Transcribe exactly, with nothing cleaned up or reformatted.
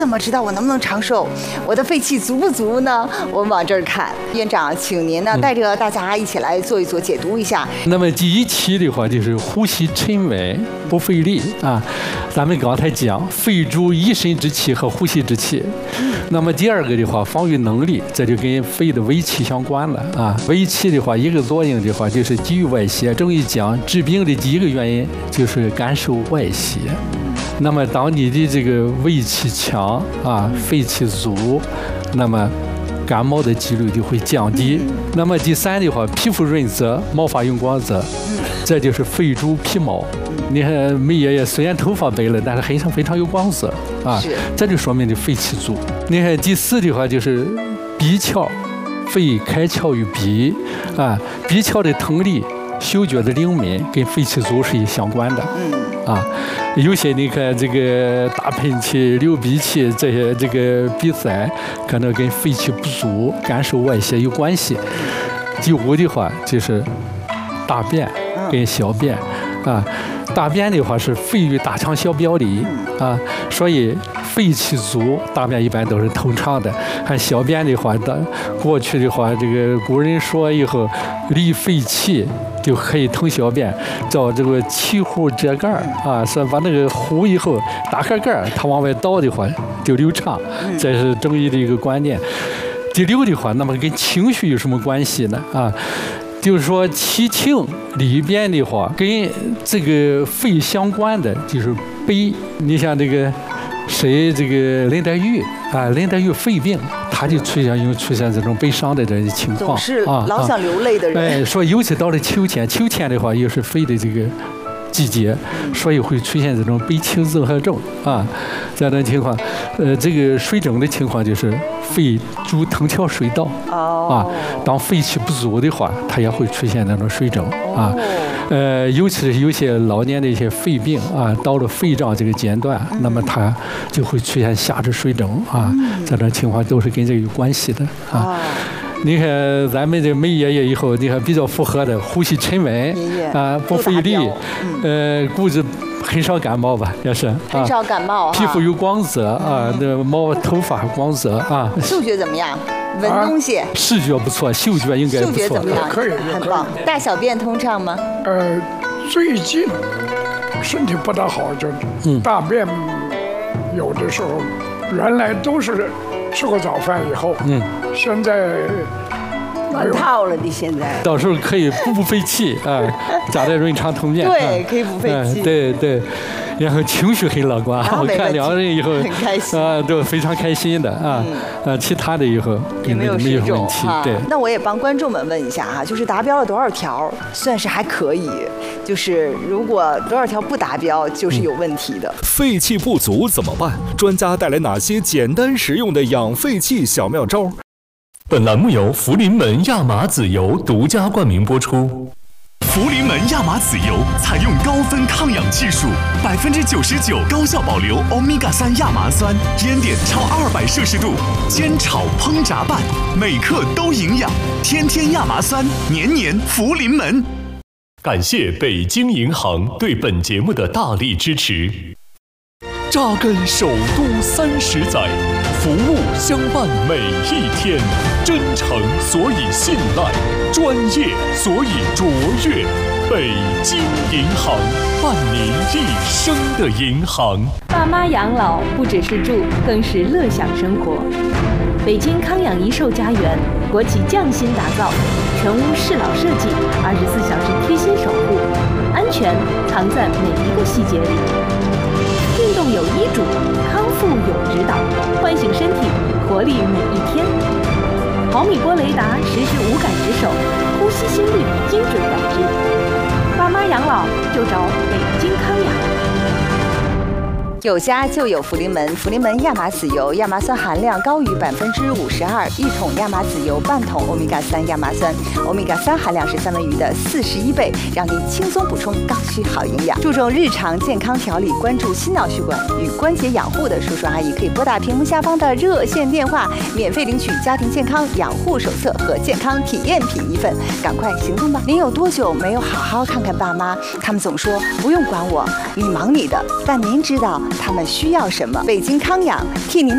怎么知道我能不能长寿？我的肺气足不足呢？我们往这儿看，院长，请您呢带着大家一起来做一做解读一下。 那么第一期的话就是呼吸沉稳不费力啊，咱们刚才讲肺主一身之气和呼吸之气。那么第二个的话，防御能力，这就跟肺的卫气相关了啊。卫气的话，一个作用的话就是抵御外邪。中医讲治病的第一个原因就是感受外邪。那么，当你的这个胃气强啊，肺气足，那么感冒的几率就会降低。那么第三的话，皮肤润泽，毛发用光泽，这就是肺主皮毛。你看梅爷爷虽然头发白了，但是身上非常有光泽啊，这就说明你肺气足。你看第四的话就是鼻窍，肺开窍于鼻啊，鼻窍的通利，嗅觉的灵敏，跟肺气足是相关的。啊，有些你看这个打喷嚏、流鼻涕这些，这个鼻塞可能跟肺气不足、感受外邪有关系。第五的话就是大便跟小便啊，大便的话是肺与大肠小表里啊，所以肺气足，大便一般都是通畅的。还小便的话，的过去的话，这个古人说以后利肺气。就可以通小便，找这个气壶折盖啊，是把那个壶以后打开盖儿，它往外倒的话就流畅，这是中医的一个观念。第六的话，那么跟情绪有什么关系呢？啊，就是说七情里边的话，跟这个肺相关的就是悲。你像这个谁，这个林黛玉啊，林黛玉肺病。他就出现有出现这种悲伤的这情况， 总是老想流泪的人。 哎，说尤其到了秋天，秋天的话又是肺的这个季节，所以会出现这种悲情综合症啊，这样的情况。呃，这个水肿的情况就是肺主藤条水道啊，当肺气不足的话，它也会出现那种水肿啊。呃，尤其是有些老年的一些肺病啊，到了肺脏这个阶段，那么它就会出现下肢水肿啊，这种情况都是跟这个有关系的啊。你看咱们这梅爷爷以后，你看比较符合的，呼吸沉稳啊，不费力，呃，估计很少感冒吧，也是很少感冒， 皮肤有光泽啊，那毛头发光泽啊。 嗅觉怎么样？闻东西， 啊、视觉不错，嗅觉应该不错。 嗅觉怎么样？ 可以， 很棒。大小便通畅吗？ 呃，最近身体不大好，就大便有的时候，嗯、原来都是吃过早饭以后，嗯，现在乱套了。你现在到时候可以补补肺气啊，加点润肠通便。 对，可以补肺气。 嗯、对对。然后情绪很乐观，我看两个人以后很开心啊，都非常开心的啊。呃，其他的以后也没有没有问题。对， 那我也帮观众们问一下哈，就是达标了多少条算是还可以？就是如果多少条不达标，就是有问题的。 肺气不足怎么办？专家带来哪些简单实用的养肺气小妙招？ 本栏目由福临门亚麻籽油独家冠名播出。 福临门亚麻籽油采用高分抗氧技术，百分之九十九高效保留欧米伽三亚麻酸，烟点超二百摄氏度，煎炒烹炸拌，每克都营养。天天亚麻酸，年年福临门。 感谢北京银行对本节目的大力支持。扎根首都三十载，服务相伴每一天，真诚所以信赖，专业所以卓越。北京银行，伴您一生的银行。 爸妈养老不只是住，更是乐享生活。北京康养一寿家园，国企匠心打造，全屋适老设计，二十四小时贴心守护，安全藏在每一个细节里。运动有医嘱，康复有指导，唤醒身体，活力每一天。毫米波雷达实时无感值守，呼吸心率精准感知。爸妈养老就找北京康养。 有家就有福临门，福临门亚麻籽油，亚麻酸含量高于百分之五十二，一桶亚麻籽油半桶欧米伽三亚麻酸，欧米伽三含量是三文鱼的四十一倍，让你轻松补充刚需好营养。注重日常健康调理，关注心脑血管与关节养护的叔叔阿姨，可以拨打屏幕下方的热线电话，免费领取家庭健康养护手册和健康体验品一份，赶快行动吧！您有多久没有好好看看爸妈？他们总说不用管我，你忙你的，但您知道他们需要什么？北京康养替您